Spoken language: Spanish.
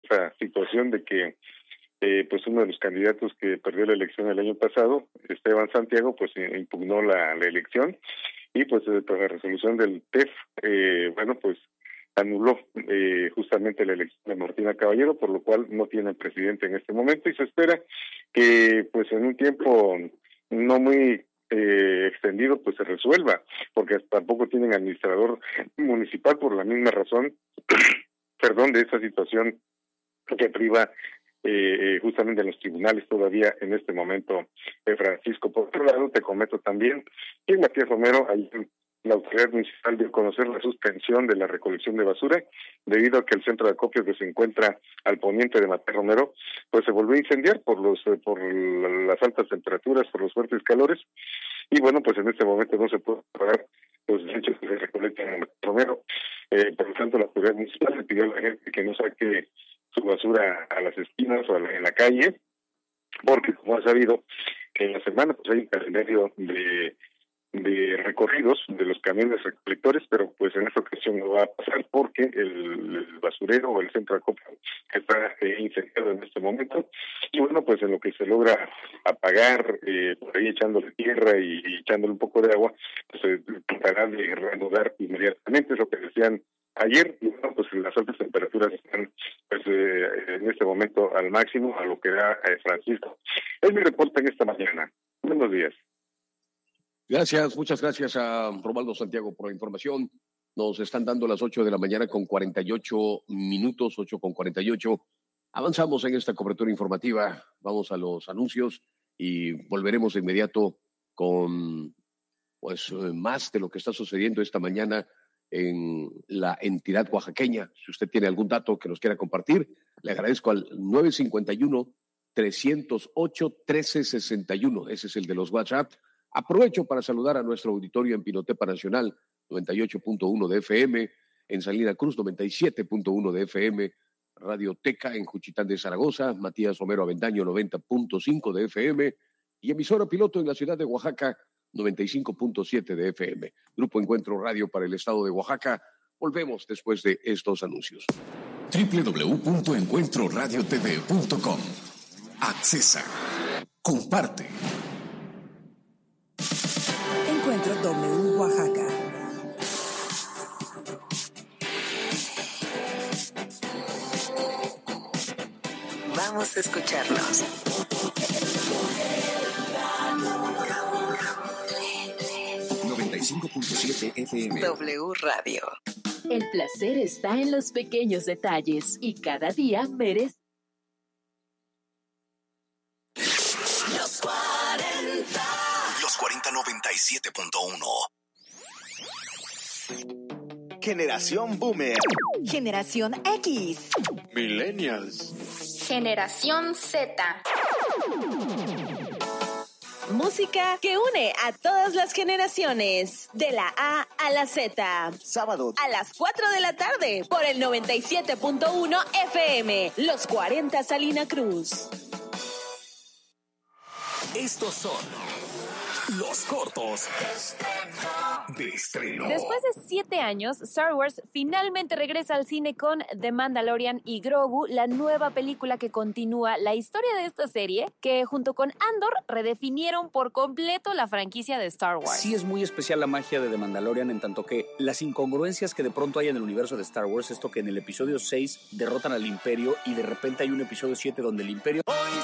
esta situación de que pues uno de los candidatos que perdió la elección el año pasado, Esteban Santiago, pues impugnó la elección y pues la resolución del TEF, pues anuló justamente la elección de Martina Caballero, por lo cual no tiene presidente en este momento y se espera que pues en un tiempo no muy extendido pues se resuelva, porque tampoco tienen administrador municipal por la misma razón, de esa situación que priva justamente en los tribunales todavía en este momento, Francisco. Por otro lado, te comento también que Matías Romero, la autoridad municipal dio a conocer la suspensión de la recolección de basura debido a que el centro de acopio que se encuentra al poniente de Matías Romero pues se volvió a incendiar por las altas temperaturas, por los fuertes calores, y bueno, pues en este momento no se puede pagar los desechos que se recolectan en Matías Romero. Por lo tanto, la autoridad municipal le pidió a la gente que no saque su basura a las esquinas o en la calle, porque como ha sabido, que en la semana pues hay un calendario de recorridos de los camiones recolectores, pero pues en esta ocasión no va a pasar porque el basurero o el centro de acopio está incendiado en este momento, y bueno, pues en lo que se logra apagar, por ahí echándole tierra y echándole un poco de agua, pues se tratará de reanudar inmediatamente, es lo que decían ayer, y bueno, pues las altas temperaturas están pues en este momento al máximo, a lo que da Francisco. Es mi reporte en esta mañana. Buenos días. Gracias, muchas gracias a Romualdo Santiago por la información. Nos están dando las 8 de la mañana con 48 minutos, 8:48. Avanzamos en esta cobertura informativa, vamos a los anuncios y volveremos de inmediato con pues más de lo que está sucediendo esta mañana en la entidad oaxaqueña. Si usted tiene algún dato que nos quiera compartir, le agradezco al 951-308-1361. Ese es el de los WhatsApp. Aprovecho para saludar a nuestro auditorio en Pinotepa Nacional, 98.1 de FM, en Salina Cruz, 97.1 de FM, Radio Teca en Juchitán de Zaragoza, Matías Romero Avendaño, 90.5 de FM, y emisora piloto en la ciudad de Oaxaca, 95.7 de FM. Grupo Encuentro Radio para el estado de Oaxaca. Volvemos después de estos anuncios. www.encuentroradiotv.com. Accesa. Comparte. Encuentro W Oaxaca. Vamos a escucharnos. 95.7 FM. W Radio. El placer está en los pequeños detalles y cada día merece. Los 40. Los 40 97.1. Generación Boomer. Generación X. Millennials. Generación Z. Música que une a todas las generaciones, de la A a la Z. Sábado a las 4 de la tarde por el 97.1 FM, Los 40 Salina Cruz. Estos son los cortos de estreno. Después de 7 años, Star Wars finalmente regresa al cine con The Mandalorian y Grogu, la nueva película que continúa la historia de esta serie, que junto con Andor redefinieron por completo la franquicia de Star Wars. Sí es muy especial la magia de The Mandalorian, en tanto que las incongruencias que de pronto hay en el universo de Star Wars, esto que en el episodio 6 derrotan al Imperio y de repente hay un episodio 7 donde el Imperio